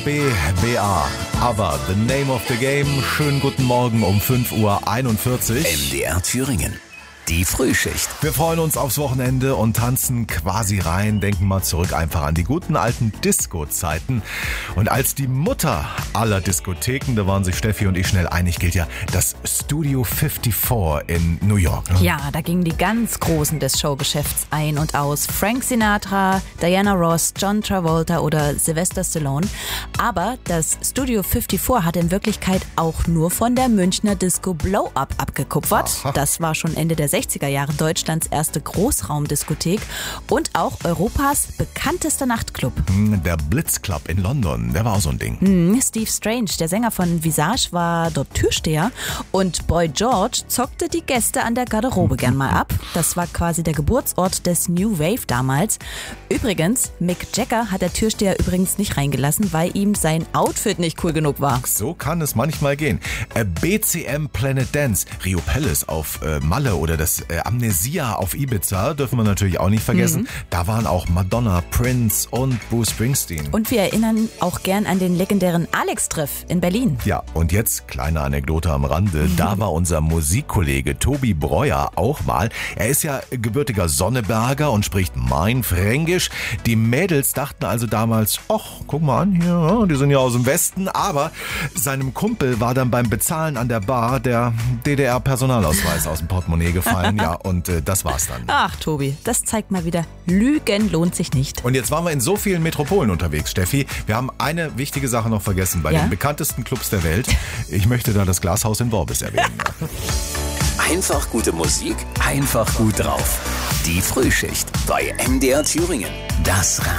BBA. Aber the name of the game. Schönen guten Morgen um 5:41 Uhr. MDR Thüringen. Die Frühschicht. Wir freuen uns aufs Wochenende und tanzen quasi rein, denken mal zurück einfach an die guten alten Disco-Zeiten. Und als die Mutter aller Diskotheken, da waren sich Steffi und ich schnell einig, gilt ja das Studio 54 in New York. Ne? Ja, da gingen die ganz Großen des Showgeschäfts ein und aus. Frank Sinatra, Diana Ross, John Travolta oder Sylvester Stallone. Aber das Studio 54 hat in Wirklichkeit auch nur von der Münchner Disco Blow-Up abgekupfert. Aha. Das war schon Ende der 60er Jahre Deutschlands erste Großraumdiskothek und auch Europas bekanntester Nachtclub. Der Blitz Club in London, der war auch so ein Ding. Steve Strange, der Sänger von Visage, war dort Türsteher und Boy George zockte die Gäste an der Garderobe gern mal ab. Das war quasi der Geburtsort des New Wave damals. Übrigens, Mick Jagger hat der Türsteher übrigens nicht reingelassen, weil ihm sein Outfit nicht cool genug war. So kann es manchmal gehen. BCM Planet Dance, Rio Palace auf Malle oder das Amnesia auf Ibiza, dürfen wir natürlich auch nicht vergessen. Da waren auch Madonna, Prince und Bruce Springsteen. Und wir erinnern auch gern an den legendären Alex-Treff in Berlin. Ja, und jetzt kleine Anekdote am Rande. Da war unser Musikkollege Tobi Breuer auch mal. Er ist ja gebürtiger Sonneberger und spricht Mainfränkisch. Die Mädels dachten also damals, ach, guck mal an, hier, die sind ja aus dem Westen. Aber seinem Kumpel war dann beim Bezahlen an der Bar der DDR-Personalausweis aus dem Portemonnaie gefallen. Ja, und das war's dann. Ach, Tobi, das zeigt mal wieder, Lügen lohnt sich nicht. Und jetzt waren wir in so vielen Metropolen unterwegs, Steffi. Wir haben eine wichtige Sache noch vergessen bei Ja? den bekanntesten Clubs der Welt. Ich möchte da das Glashaus in Worbis erwähnen. Einfach gute Musik, einfach gut drauf. Die Frühschicht bei MDR Thüringen. Das